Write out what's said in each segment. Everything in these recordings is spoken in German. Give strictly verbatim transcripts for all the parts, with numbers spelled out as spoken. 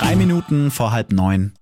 Drei Minuten vor halb neun.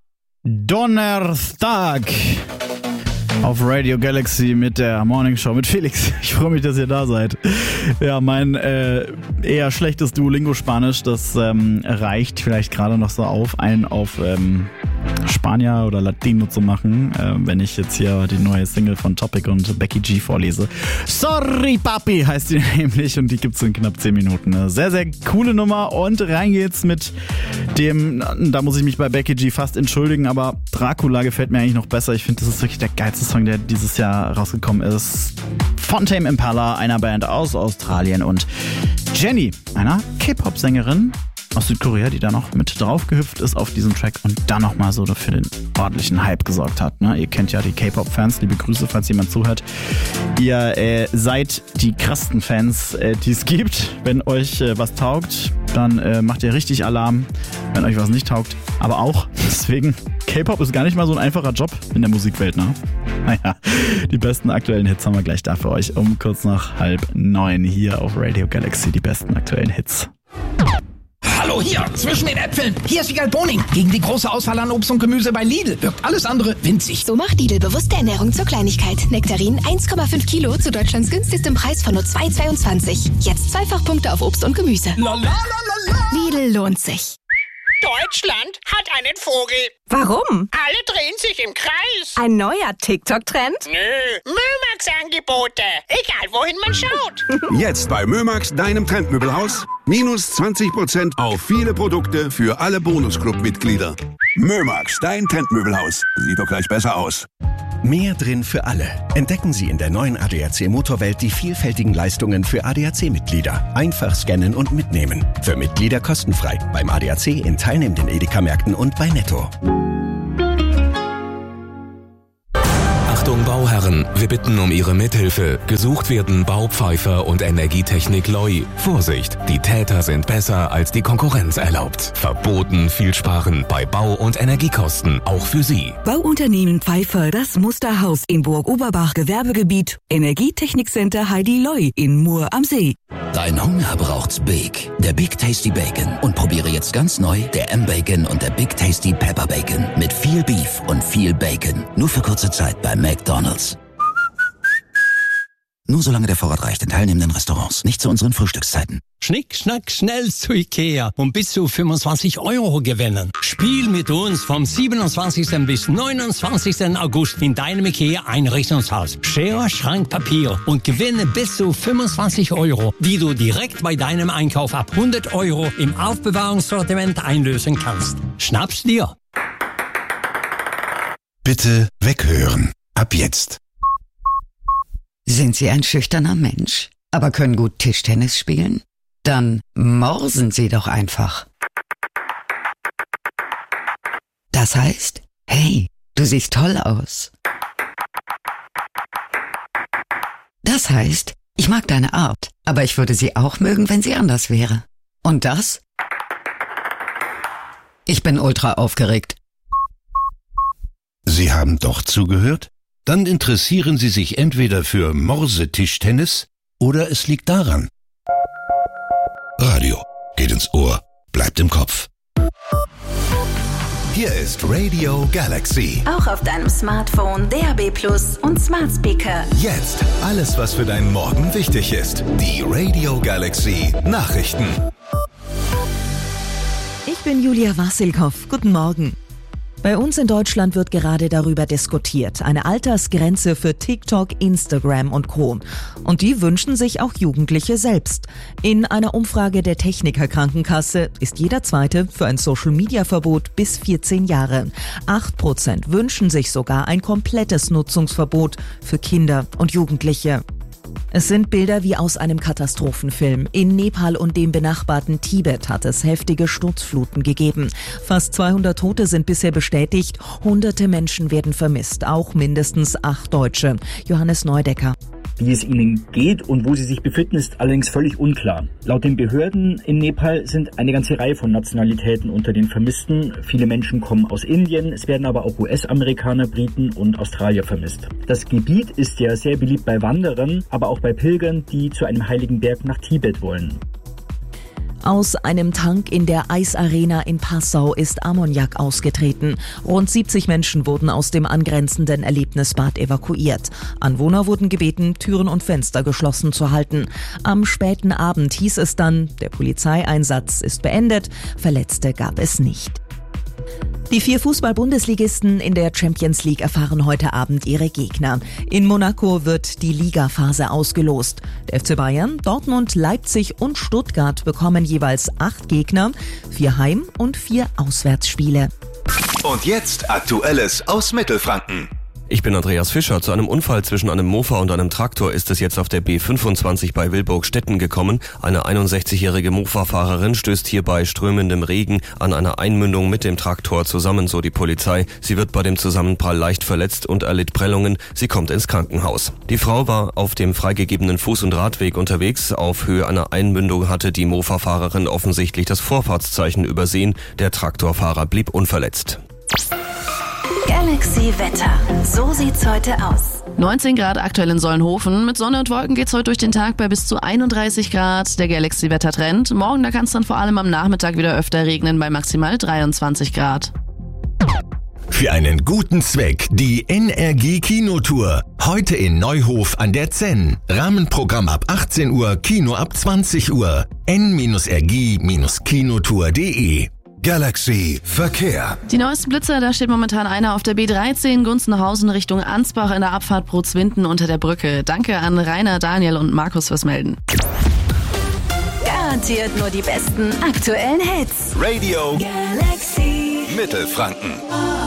Donnerstag auf Radio Galaxy mit der Morning Show mit Felix. Ich freue mich, dass ihr da seid. Ja, mein äh, eher schlechtes Duolingo-Spanisch, das ähm, reicht vielleicht gerade noch so auf, einen auf ähm, Spanier oder Latino zu machen, äh, wenn ich jetzt hier die neue Single von Topic und Becky G vorlese. Sorry Papi heißt die nämlich und die gibt's in knapp zehn Minuten. Eine sehr, sehr coole Nummer und rein geht's mit dem, da muss ich mich bei Becky G fast entschuldigen, aber Dracula gefällt mir eigentlich noch besser. Ich finde, das ist wirklich der geilste Song, der dieses Jahr rausgekommen ist. Von Tame Impala, einer Band aus Australien, und Jenny, einer K-Pop-Sängerin aus Südkorea, die da noch mit draufgehüpft ist auf diesen Track und dann nochmal so für den ordentlichen Hype gesorgt hat. Ne? Ihr kennt ja die K-Pop-Fans, liebe Grüße, falls jemand zuhört. Ihr äh, seid die krassesten Fans, äh, die es gibt. Wenn euch äh, was taugt, dann äh, macht ihr richtig Alarm. Wenn euch was nicht taugt, aber auch. Deswegen, K-Pop ist gar nicht mal so ein einfacher Job in der Musikwelt, ne? Naja, die besten aktuellen Hits haben wir gleich da für euch um kurz nach halb neun hier auf Radio Galaxy. Die besten aktuellen Hits. Hallo, hier, zwischen den Äpfeln. Hier ist Wiegald Boning. Gegen die große Auswahl an Obst und Gemüse bei Lidl wirkt alles andere winzig. So macht Lidl bewusste Ernährung zur Kleinigkeit. Nektarin eins Komma fünf Kilo zu Deutschlands günstigstem Preis von nur zwei Komma zweiundzwanzig. Jetzt Zweifachpunkte auf Obst und Gemüse. La, la, la, la, la. Lidl lohnt sich. Deutschland hat einen Vogel. Warum? Alle drehen sich im Kreis. Ein neuer TikTok-Trend? Nö, Mömax-Angebote. Egal, wohin man schaut. Jetzt bei Mömax, deinem Trendmöbelhaus. Minus zwanzig Prozent auf viele Produkte für alle Bonusclub-Mitglieder. Mömax, dein Trendmöbelhaus. Sieht doch gleich besser aus. Mehr drin für alle. Entdecken Sie in der neuen A D A C Motorwelt die vielfältigen Leistungen für A D A C-Mitglieder. Einfach scannen und mitnehmen. Für Mitglieder kostenfrei. Beim A D A C in teilnehmenden Edeka-Märkten und bei Netto. Achtung Bauherren, wir bitten um Ihre Mithilfe. Gesucht werden Baupfeifer und Energietechnik Loi. Vorsicht, die Täter sind besser als die Konkurrenz erlaubt. Verboten viel sparen bei Bau- und Energiekosten, auch für Sie. Bauunternehmen Pfeiffer, das Musterhaus in Burg-Oberbach Gewerbegebiet. Energietechnikcenter Heidi Loi in Mur am See. Dein Hunger braucht's Big, der Big Tasty Bacon. Und probiere jetzt ganz neu der M-Bacon und der Big Tasty Pepper Bacon. Mit viel Beef und viel Bacon. Nur für kurze Zeit bei McDonald's. Nur solange der Vorrat reicht in teilnehmenden Restaurants. Nicht zu unseren Frühstückszeiten. Schnick, schnack, schnell zu Ikea und bis zu fünfundzwanzig Euro gewinnen. Spiel mit uns vom siebenundzwanzigsten bis neunundzwanzigsten August in deinem Ikea-Einrichtungshaus. Schere, Schrank, Papier und gewinne bis zu fünfundzwanzig Euro, die du direkt bei deinem Einkauf ab hundert Euro im Aufbewahrungssortiment einlösen kannst. Schnapp's dir! Bitte weghören. Ab jetzt. Sind Sie ein schüchterner Mensch, aber können gut Tischtennis spielen? Dann morsen Sie doch einfach. Das heißt, hey, du siehst toll aus. Das heißt, ich mag deine Art, aber ich würde sie auch mögen, wenn sie anders wäre. Und das? Ich bin ultra aufgeregt. Sie haben doch zugehört? Dann interessieren Sie sich entweder für Morse-Tischtennis oder es liegt daran. Radio geht ins Ohr, bleibt im Kopf. Hier ist Radio Galaxy. Auch auf deinem Smartphone, D A B Plus und Smart Speaker. Jetzt alles, was für deinen Morgen wichtig ist. Die Radio Galaxy Nachrichten. Ich bin Julia Wassilkow. Guten Morgen. Bei uns in Deutschland wird gerade darüber diskutiert, eine Altersgrenze für TikTok, Instagram und Co. Und die wünschen sich auch Jugendliche selbst. In einer Umfrage der Techniker Krankenkasse ist jeder Zweite für ein Social-Media-Verbot bis vierzehn Jahre. Acht Prozent wünschen sich sogar ein komplettes Nutzungsverbot für Kinder und Jugendliche. Es sind Bilder wie aus einem Katastrophenfilm. In Nepal und dem benachbarten Tibet hat es heftige Sturzfluten gegeben. Fast zweihundert Tote sind bisher bestätigt. Hunderte Menschen werden vermisst, auch mindestens acht Deutsche. Johannes Neudecker. Wie es ihnen geht und wo sie sich befinden, ist allerdings völlig unklar. Laut den Behörden in Nepal sind eine ganze Reihe von Nationalitäten unter den Vermissten. Viele Menschen kommen aus Indien, es werden aber auch U S-Amerikaner, Briten und Australier vermisst. Das Gebiet ist ja sehr beliebt bei Wanderern, aber auch bei Pilgern, die zu einem heiligen Berg nach Tibet wollen. Aus einem Tank in der Eisarena in Passau ist Ammoniak ausgetreten. Rund siebzig Menschen wurden aus dem angrenzenden Erlebnisbad evakuiert. Anwohner wurden gebeten, Türen und Fenster geschlossen zu halten. Am späten Abend hieß es dann, der Polizeieinsatz ist beendet, Verletzte gab es nicht. Die vier Fußball-Bundesligisten in der Champions League erfahren heute Abend ihre Gegner. In Monaco wird die Ligaphase ausgelost. Der F C Bayern, Dortmund, Leipzig und Stuttgart bekommen jeweils acht Gegner, vier Heim- und vier Auswärtsspiele. Und jetzt Aktuelles aus Mittelfranken. Ich bin Andreas Fischer. Zu einem Unfall zwischen einem Mofa und einem Traktor ist es jetzt auf der B fünfundzwanzig bei Wilburg-Stetten gekommen. Eine einundsechzigjährige Mofa-Fahrerin stößt hier bei strömendem Regen an einer Einmündung mit dem Traktor zusammen, so die Polizei. Sie wird bei dem Zusammenprall leicht verletzt und erlitt Prellungen. Sie kommt ins Krankenhaus. Die Frau war auf dem freigegebenen Fuß- und Radweg unterwegs. Auf Höhe einer Einmündung hatte die Mofa-Fahrerin offensichtlich das Vorfahrtszeichen übersehen. Der Traktorfahrer blieb unverletzt. Galaxy Wetter. So sieht's heute aus. neunzehn Grad aktuell in Solnhofen. Mit Sonne und Wolken geht's heute durch den Tag bei bis zu einunddreißig Grad. Der Galaxy Wetter Trend. Morgen, da kann es dann vor allem am Nachmittag wieder öfter regnen bei maximal dreiundzwanzig Grad. Für einen guten Zweck die N R G Kinotour. Heute in Neuhof an der Zenn. Rahmenprogramm ab achtzehn Uhr, Kino ab zwanzig Uhr. n r g kinotour punkt de. Galaxy Verkehr. Die neuesten Blitzer, da steht momentan einer auf der B dreizehn Gunzenhausen Richtung Ansbach in der Abfahrt Brutzwinden unter der Brücke. Danke an Rainer, Daniel und Markus fürs Melden. Garantiert nur die besten aktuellen Hits. Radio Galaxy Mittelfranken.